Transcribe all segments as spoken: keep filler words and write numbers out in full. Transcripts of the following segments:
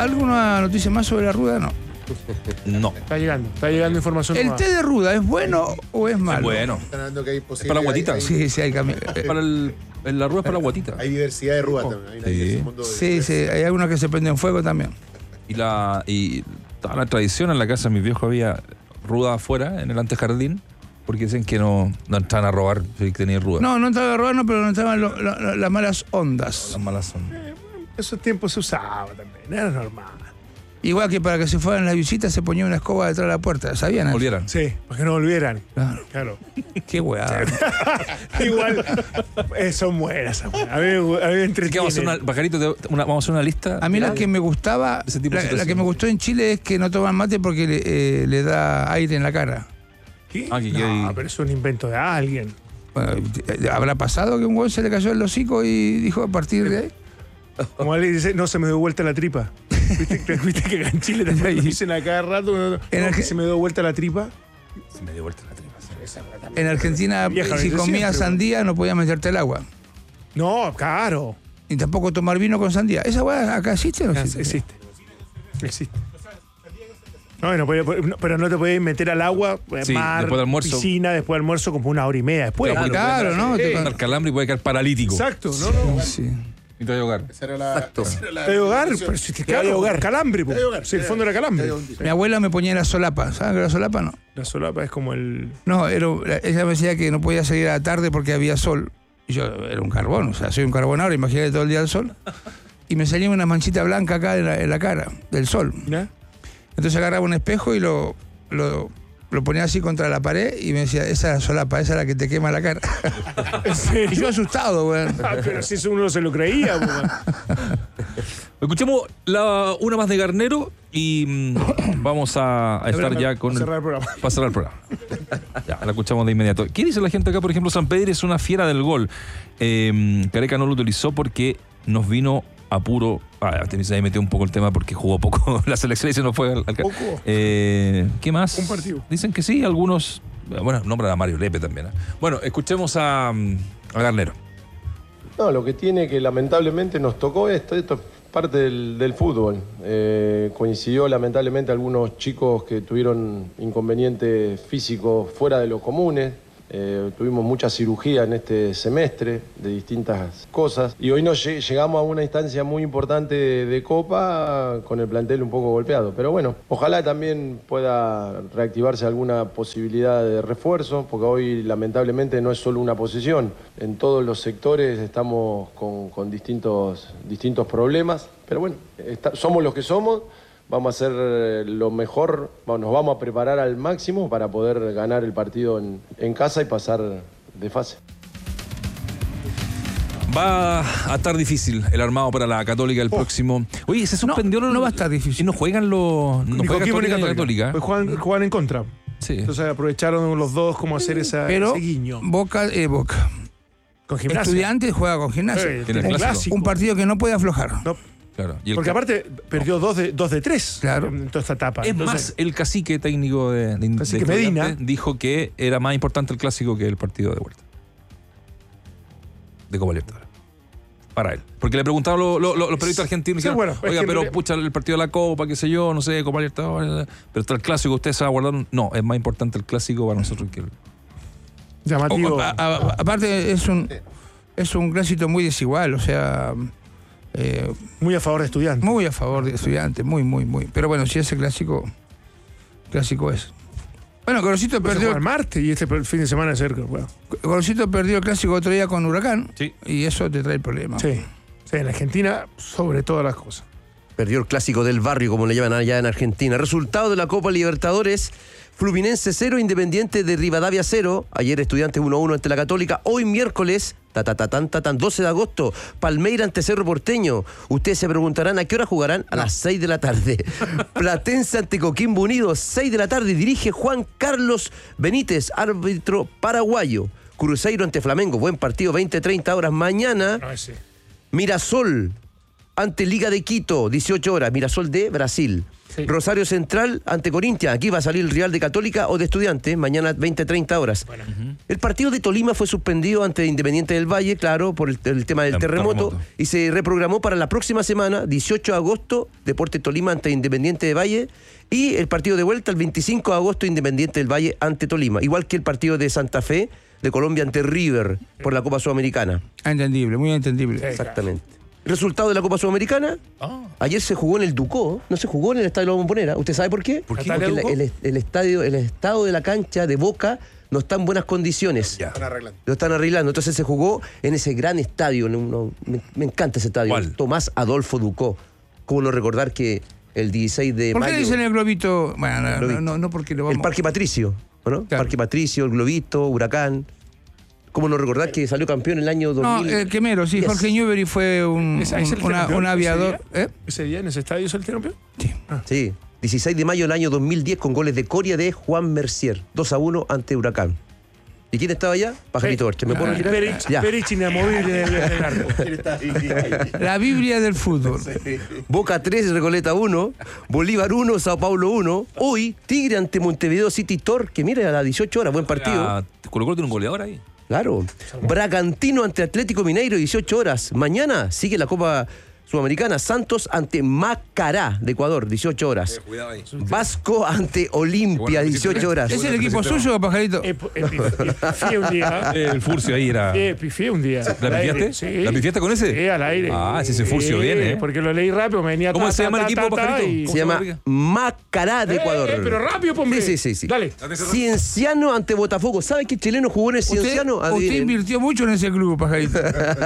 ¿Alguna noticia más sobre la ruda? No. No. Está llegando, está llegando información. ¿El nueva. té de ruda es bueno o es malo? Es bueno. Están hablando que hay Es posible, para la guatita. hay- hay- Sí, sí, hay cambio. Para el, en la rueda es para la guatita. Hay diversidad de rudas también. Hay una Sí. diversidad, un mundo de Sí, sí, hay algunos que se prenden fuego también. Y la y toda la tradición en la casa de mis viejos había ruda afuera, en el antejardín, porque dicen que no, no entraban a robar si tenían ruda. No, no entraba a robar, no, pero no entraban lo- lo- lo- las malas ondas. Las malas son. Esos tiempos se usaba también, era normal. Igual que para que se fueran las visitas se ponía una escoba detrás de la puerta, ¿sabían? eso? Volvieran. Sí, para que no volvieran. Claro. Claro. Qué weá. Igual, eh, son buenas. A mí, a mí me Así que entretienen. vamos a hacer una, Pajarito, te- una- vamos a hacer una lista. A mí la que me gustaba, Ese tipo de la, la que situaciones. me gustó en Chile es que no toman mate porque le, eh, le da aire en la cara. ¿Qué? Ah, que no, hay- pero es un invento de alguien. Bueno, eh, ¿habrá pasado que un hueón se le cayó el hocico y dijo a partir de ahí? Como alguien dice, no, se me dio vuelta la tripa. ¿Viste, que- viste que acá en Chile también lo dicen a cada rato? No, no, En no, el que que- se me dio vuelta la tripa. Se me dio vuelta la tripa. En Argentina, Vieja, si de comías siempre, sandía no podías meterte el agua. No, claro. Ni tampoco tomar vino con sandía. ¿Esa weá acá existe o no existe? Existe. Existe. No, y no podía- no, pero no te podías meter al agua, Sí, mar, después del almuerzo. piscina, después del almuerzo como una hora y media después. Claro, Claro, ¿no? Te- Dar calambre y puede quedar paralítico. Exacto, no, no. Sí. Y te va a ahogar. Esa era la, esa era la Te de hogar, solución. pero si te Te va a claro, ahogar. calambre, po. Te va a ahogar, Sí, el te fondo va a- era calambre. te va a hundir. Mi abuela me ponía la solapa. ¿Saben qué era la solapa? No. La solapa es como el. No, era, ella me decía que no podía salir a la tarde porque había sol. Y yo era un carbón, o sea, soy un carbón ahora, imagínate todo el día el sol. Y me salía una manchita blanca acá en la, en la cara, del sol. ¿Ya? Entonces agarraba un espejo y lo, lo, lo ponía así contra la pared y me decía, esa es la solapa, esa es la que te quema la cara. ¿En serio? Y yo asustado, weón. Ah, pero si eso uno se lo creía, po, man. Escuchemos la, una más de Garnero y mm, vamos a, a estar ya con. Para cerrar el programa. Para cerrar el programa. Ya, la escuchamos de inmediato. ¿Qué dice la gente acá? Por ejemplo, San Pedro es una fiera del gol. Eh, Careca no lo utilizó porque nos vino a puro. Ah, ahí metió un poco el tema porque jugó poco la selección y se nos fue al. al- Poco. Eh, ¿Qué más? Un partido. Dicen que sí, algunos. Bueno, nombran a Mario Lepe también. ¿eh? Bueno, escuchemos a, a Garnero. No, lo que tiene que lamentablemente nos tocó esto, esto es parte del, del fútbol. Eh, coincidió lamentablemente algunos chicos que tuvieron inconvenientes físicos fuera de lo comunes. Eh, tuvimos mucha cirugía en este semestre de distintas cosas y hoy nos lle- llegamos a una instancia muy importante de, de Copa con el plantel un poco golpeado. Pero bueno, ojalá también pueda reactivarse alguna posibilidad de refuerzo, porque hoy lamentablemente no es solo una posición. En todos los sectores estamos con, con distintos, distintos problemas, pero bueno, está- somos los que somos. Vamos a hacer lo mejor, nos vamos a preparar al máximo para poder ganar el partido en, en casa y pasar de fase. Va a estar difícil el armado para la Católica el próximo. Oye, se suspendió. no va a estar difícil. Y no juegan los. No Ni juega Coquimbo ni Católica ni Católica. Católica. Pues juegan, juegan en contra. Sí. Entonces aprovecharon los dos como hacer esa, Pero ese guiño. Boca, eh, Boca. Con gimnasia. Estudiantes juega con gimnasia. Eh, Tiene el un clásico. clásico. Un partido que no puede aflojar. No, Claro. Y el porque ca- aparte perdió dos de, dos de tres Claro. en toda esta etapa. Es Entonces, más, el cacique técnico de, de, Cacique de Medina. Estudiantes dijo que era más importante el clásico que el partido de vuelta. De Copa Libertadores. Para él. Porque le preguntaban lo- lo- lo- los periodistas argentinos. Sí, dijeron, bueno, es oiga, que pero en realidad- pucha, el partido de la Copa, qué sé yo, no sé, Copa Libertadores. Pero está el clásico, ¿ustedes se va a guardar? No, es más importante el clásico para nosotros que el. llamativo. O- a- a- aparte es un es un clásico muy desigual, o sea, eh, Muy a favor de estudiantes. muy a favor de estudiantes, muy, muy, muy. Pero bueno, si ese clásico, clásico es. Bueno, Gorosito Pues se perdió, juega el martes y este fin de semana es cerca. Bueno. Gorosito perdió el clásico otro día con Huracán. Sí. Y eso te trae problemas. Sí. Sí, en la Argentina, sobre todas las cosas. Perdió el clásico del barrio, como le llaman allá en Argentina. Resultado de la Copa Libertadores: Fluminense cero, Independiente de Rivadavia cero. Ayer Estudiantes uno a uno ante la Católica. Hoy miércoles, ta, ta, ta, tan, ta, tan, doce de agosto, Palmeira ante Cerro Porteño. Ustedes se preguntarán, ¿a qué hora jugarán? A las seis de la tarde. Platense ante Coquimbo Unido, seis de la tarde. Dirige Juan Carlos Benítez, árbitro paraguayo. Cruzeiro ante Flamengo, buen partido, veinte treinta horas. Mañana, No, ese. Mirasol ante Liga de Quito, dieciocho horas, Mirasol de Brasil. Sí. Rosario Central ante Corinthians. Aquí va a salir el rival de Católica o de Estudiantes, mañana veinte treinta horas. Bueno. Uh-huh. El partido de Tolima fue suspendido ante Independiente del Valle, claro, por el, el tema del El terremoto, terremoto. y se reprogramó para la próxima semana, dieciocho de agosto, Deportes Tolima ante Independiente del Valle, y el partido de vuelta el veinticinco de agosto, Independiente del Valle ante Tolima, igual que el partido de Santa Fe de Colombia ante River por la Copa Sudamericana. Ah, entendible, muy entendible. Sí. Exactamente. ¿Resultado de la Copa Sudamericana? Ah. Ayer se jugó en el Ducó, no se jugó en el Estadio de la Bombonera. ¿Usted sabe por qué? ¿Por qué? Porque ¿Natalia el, el- el estadio, el estado de la cancha de Boca no está en buenas condiciones. Ya. Están arreglando. Lo están arreglando. Entonces se jugó en ese gran estadio. en uno- me, me encanta ese estadio. ¿Cuál? Tomás Adolfo Ducó. ¿Cómo no recordar que el dieciséis de ¿Por qué mayo... le dicen el globito? Bueno, no, Globito. no, no porque lo vamos... El Parque Patricio, ¿no? Claro. Parque Patricio, el Globito, Huracán. ¿Cómo no recordar que salió campeón en el año dos mil? No, el quemero, sí. Yes. Jorge Newbery fue un, ¿Es- ahí un, es el una- campeón un aviador. ese ¿Eh? ¿Ese día en ese estadio es el campeón? Sí. Sí, dieciséis de mayo del año dos mil diez con goles de Coria de Juan Mercier. dos a uno ante Huracán. ¿Y quién estaba allá? Pajarito Orche. ¿Me puedo retirar? Perich, Ya. Perich inamovible del, del arco. Él está ahí. La Biblia del fútbol. Boca tres, Recoleta uno, Bolívar uno, Sao Paulo uno. Hoy, Tigre ante Montevideo City Tor, que mira a las dieciocho horas, buen partido. Ah, Colo Colo tiene un goleador ahí. Claro. Bragantino ante Atlético Mineiro, dieciocho horas. Mañana sigue la Copa Sudamericana. Santos ante Macará de Ecuador, dieciocho horas. Cuidado ahí. Vasco ante Olimpia, Bueno, dieciocho horas. ¿Es el equipo suyo, Pajarito? Eh, eh, pif- Pifié un día. El Furcio ahí era. Eh, pifié un día. ¿La Al aire, pifiaste? Sí. ¿La pifiaste con ese? Sí, al aire. Ah, sí, ese Furcio Sí, viene, ¿eh? Porque lo leí rápido, me venía ¿Cómo ta, se ta, llama el ta, equipo, ta, ta, Pajarito? y- Se llama Macará de Eh, Ecuador. eh, pero rápido, pombre. Sí, sí, sí, sí. Dale. Cienciano ante Botafogo. ¿Sabe qué chileno jugó en el Usted, Cienciano? usted Adivinen. invirtió mucho en ese club, Pajarito.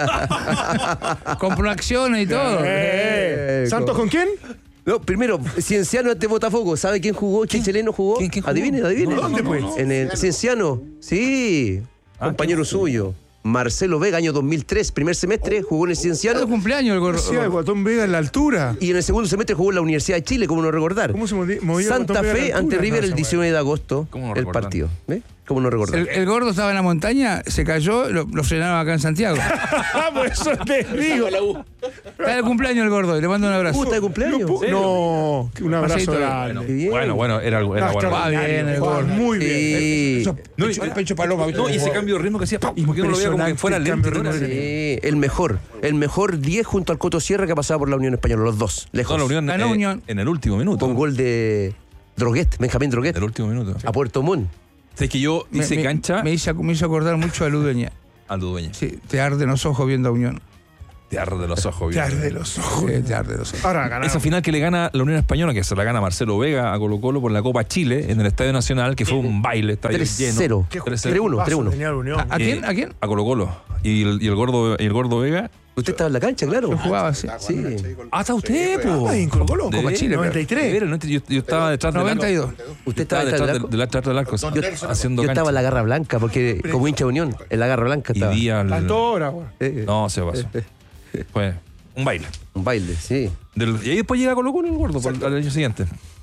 Compró acciones y todo. Eh, Eh, ¿Santos con quién? No, primero, Cienciano ante Botafogo. ¿Sabe quién jugó? ¿Quién chileno jugó? ¿Quién- quién jugó? Adivinen, adivinen. No, ¿dónde, pues? En el Cienciano. Sí, Ah, compañero ¿quién jugó? suyo. Marcelo Vega, año dos mil tres, primer semestre, jugó en el Era Cienciano. de cumpleaños el gordo. Sí, el Guatón Vega en la altura. Y en el segundo semestre jugó en la Universidad de Chile, como no recordar. ¿Cómo se movi- movía el Santa Guatón Vega a la Fe altura? ante River No, el esa diecinueve de agosto, ¿Cómo no el recordar? partido. ¿Ve? ¿Cómo no recordar? El, el gordo estaba en la montaña, se cayó, lo, lo frenaron acá en Santiago. Ah, por eso te digo. Está de cumpleaños el gordo, y le mando un abrazo. ¿Justa de cumpleaños? No, no, un abrazo Pasito, grande. Qué bien. Bueno, bueno, era algo. Era No, bueno. Va bien, el Juega gol. muy bien. Sí. No, y- Pecho, pecho paloma, ¿viste? No, y ese cambio de ritmo que hacía, ¡pam! ¿Por qué no lo veía como que fuera lento? Impresionante cambio de ritmo. Sí, el mejor. El mejor diez junto al Coto Sierra que ha pasado por la Unión Española, los dos, lejos. No, la Unión, Ganó eh, Unión. en el último minuto. Con gol de Droguet, Benjamín Droguet, El último minuto. a Puerto Montt. Es que yo Me- hice me- cancha Me hizo, me hizo acordar mucho a Ludueña. al Dueña. Sí, te arden los ojos viendo a Unión. Te arde los ojos. Te viejo. arde los ojos. Eh, te arde los ojos. Ahora ganaron. Esa final que le gana la Unión Española, que se la gana Marcelo Vega a Colo Colo por la Copa Chile en el Estadio Nacional, que fue un baile, estadio tres lleno. cero. Qué tres tres uno, paso tres uno. tenía la Unión. ¿A, a quién? Eh, ¿A quién? A Colo Colo. Y el, y el gordo, y el gordo Vega. Usted estaba en la cancha, claro. Yo jugaba así. Está Sí. jugando, ¿cachai? Con- Ah, está usted, Sí, po. Ay, en Colo Colo. De Copa veras, Chile, de noventa y tres. veras, no, yo, yo estaba detrás del noventa y dos. Usted Estaba estaba detrás detrás del, del arco. del, detrás del arco, Don yo- Nelson. haciendo Yo cancha. estaba en la Garra Blanca, porque como hincha de Unión, en la Garra Blanca Y estaba. vi al... Tanto hora, güey. Eh, No, se pasó. Fue un baile. Un baile, sí. Del- y ahí después llega Colo Colo el gordo por, al año siguiente.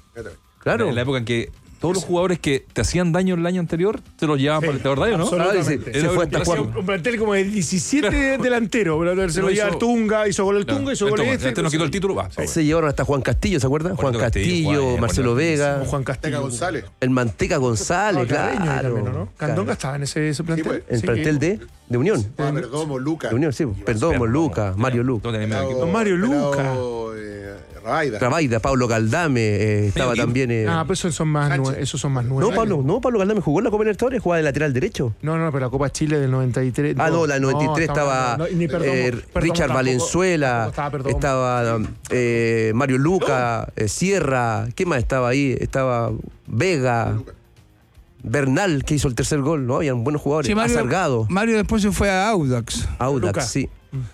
Claro. En la época en que todos los jugadores que te hacían daño el año anterior se los llevaban Sí, por el, ¿te acordás o no? absolutamente. Ah, se, Era se fue hasta un Juan. clásico. Un plantel como de diecisiete delanteros. pero Se lo Pero lleva hizo- el Tunga, hizo gol el Claro. Tunga, hizo El gol Tunga, este. este nos quitó el título, va. Se llevaron hasta Juan Castillo, ¿se acuerdan? Juan Juanito Castillo, Castillo, Juan, Marcelo Juan, Vega, Juan Teca Castillo. González. el Manteca González, Ah, Carreño claro. también, ¿no? Candonga Claro. estaba en ese, ese plantel. pues. En Sí. plantel de, de Unión. Ah, Perdomo, Lucas. De Unión, sí. Perdón, Luca, Mario Luca. Todo tenía medio equipo. Don Mario Luca. Pelado, eh, Rabaida. Trabaida, Pablo Caldame, eh, estaba equipo. también. eh, Ah, pues esos son más Sánchez. nue- esos son más no, nuevos. Pablo, no, Pablo Caldame jugó en la Copa Libertadores, jugaba de lateral derecho. No, no, pero la Copa Chile del noventa y tres. Ah, no, la noventa y tres no, estaba no, ni Perdomo, eh, Perdomo Richard tampoco- Valenzuela, tampoco estaba Perdomo. estaba eh, Mario Luca, eh, Sierra, ¿qué más estaba ahí? Estaba Vega, Bernal, que hizo el tercer gol, ¿no? Habían buenos jugadores. Sí, Mario, Azargado, Mario después se fue a Audax. Audax, Luca. sí.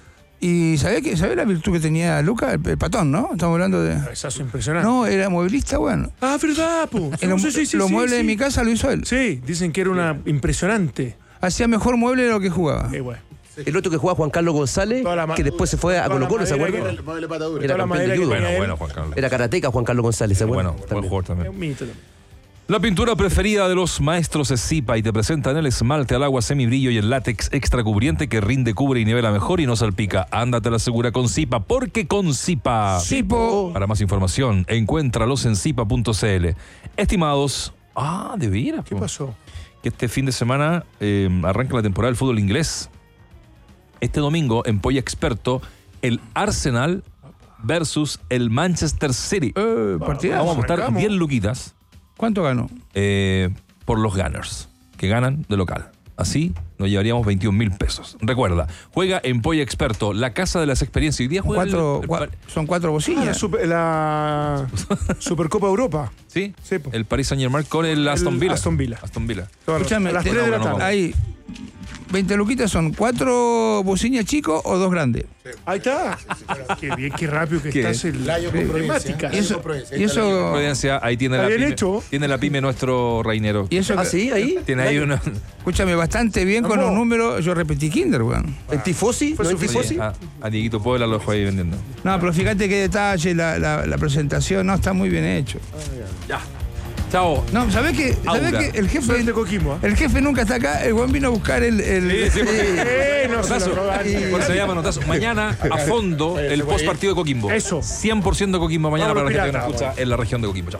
¿Y sabés qué? ¿Sabés la virtud que tenía Luca? El, el patón, ¿no? Estamos hablando de... Eso es impresionante. No, era mueblista, bueno. Ah, verdad, po. En los Sí, sí, sí, los sí, muebles de sí. mi casa lo hizo él. Sí, dicen que era una impresionante. Hacía mejor mueble de lo que jugaba. Eh, bueno. El otro que jugaba Juan Carlos González, Toda la ma- que después se fue a toda la Colo Colo, ¿se madera acuerdan? que- Mueve la patadura. Era Toda la campeón de madera que judo. tenía Bueno, él. bueno, Juan Carlos. Era karateca Juan Carlos González, ¿se acuerdan? Bueno, buen También. jugador Es también. un mito también. La pintura preferida de los maestros es Zipa y te presentan el esmalte al agua semibrillo y el látex extra cubriente que rinde, cubre y nivela mejor y no salpica. Ándate a la segura con Zipa, porque con Zipa. Zipo. Para más información, encuéntralos en zipa punto c l. Estimados, ah, de veras. ¿Qué pasó? Que este fin de semana eh, arranca la temporada del fútbol inglés. Este domingo, en Polla Experto, el Arsenal versus el Manchester City. Eh, partidazo. Vamos a apostar arrancamos. diez luquitas ¿Cuánto ganó? eh, por los Gunners, que ganan de local. Así nos llevaríamos veintiún mil pesos. Recuerda, juega en Polla Experto, la casa de las experiencias. Hoy día juega Cuatro, el- el- cua- son cuatro Ah, la, bocinas. super- la Supercopa Europa. ¿sí? Sí, po. El Paris Saint-Germain con el Aston Villa. Aston Villa. Aston Villa. Escúchame, a las te- tres de la no, no, tarde. no. hay veinte luquitas, son cuatro bocinas chicos o dos grandes. Ahí está. Qué bien, qué rápido que ¿Qué? estás en Layo con Providencia. temáticas. Y eso, con Providencia, y ahí está la eso, Providencia, ahí tiene Está la bien pyme. hecho. Tiene la pyme nuestro Reinero. y eso Ah, que- sí, ahí. Tiene ahí una. escúchame, bastante bien con Vamos. los números. Yo repetí Kinder, weón. ¿En Tifosi? Fue ¿No en suficiente. Tifosi? A, a Dieguito Puebla lo dejó ahí vendiendo. No, pero fíjate qué detalle, la, la, la presentación, no, está muy bien hecho. Chao. No, ¿sabés qué? ¿Sabés Aura. qué? El jefe, Soy de Coquimbo. ¿eh? el jefe nunca está acá, el buen vino a buscar el... el- Sí, sí, Eh, no se lo Notazo. roban. Por eso se llama notazo. Mañana, a fondo, el post partido de Coquimbo. Eso. cien por ciento Coquimbo mañana Vamos, para la gente que pirata, nos escucha en la región de Coquimbo. Chao.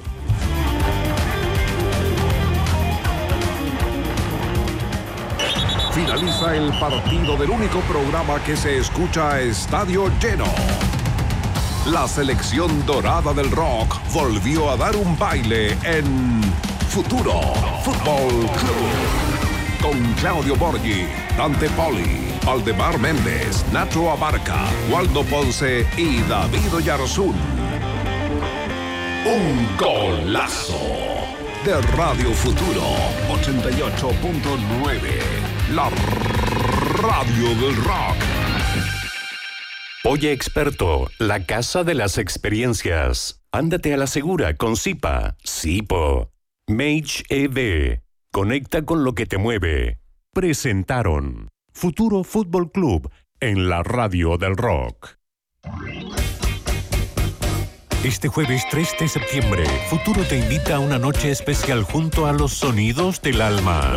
Finaliza el partido del único programa que se escucha a estadio lleno. La selección dorada del rock volvió a dar un baile en Futuro Fútbol Club. Con Claudio Borghi, Dante Poli, Valdemar Méndez, Nacho Abarca, Waldo Ponce y David Oyarzún. Un golazo de Radio Futuro ochenta y ocho punto nueve. La radio del rock. Polla Experto, la casa de las experiencias. Ándate a la segura con Zipa. Zipo. Mage E V. Conecta con lo que te mueve. Presentaron Futuro Fútbol Club en la radio del rock. Este jueves tres de septiembre, Futuro te invita a una noche especial junto a los sonidos del alma.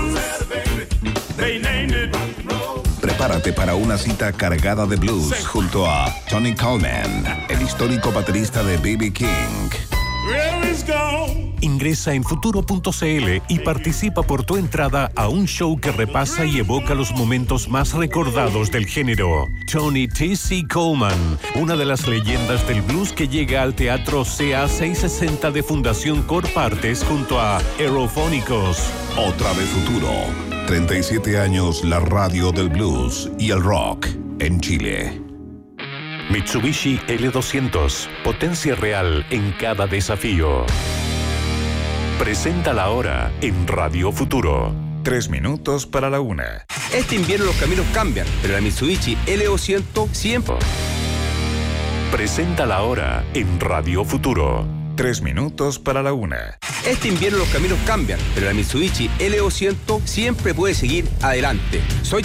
Prepárate para una cita cargada de blues junto a Tony Coleman, el histórico baterista de B B King. Ingresa en futuro punto c l y participa por tu entrada a un show que repasa y evoca los momentos más recordados del género. Tony T C Coleman, una de las leyendas del blues que llega al Teatro C A seiscientos sesenta de Fundación Corpartes junto a Aerofónicos. Otra vez Futuro. treinta y siete años la radio del blues y el rock en Chile. Mitsubishi L doscientos, potencia real en cada desafío. Presenta la hora en Radio Futuro. Tres minutos para la una. Este invierno los caminos cambian, pero la Mitsubishi L doscientos siempre. Presenta la hora en Radio Futuro. Tres minutos para la una. Este invierno los caminos cambian, pero la Mitsubishi L doscientos siempre puede seguir adelante. Soy